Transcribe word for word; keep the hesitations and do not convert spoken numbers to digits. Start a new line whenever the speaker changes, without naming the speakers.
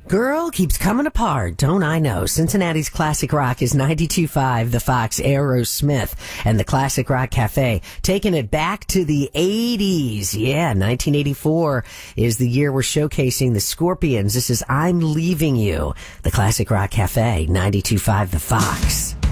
Girl keeps coming apart, don't I know? Cincinnati's Classic Rock is ninety-two point five, The Fox, Aerosmith, and the Classic Rock Cafe, taking it back to the eighties. Yeah, nineteen eighty-four is the year we're showcasing the Scorpions. This is I'm Leaving You, the Classic Rock Cafe, ninety-two point five, The Fox.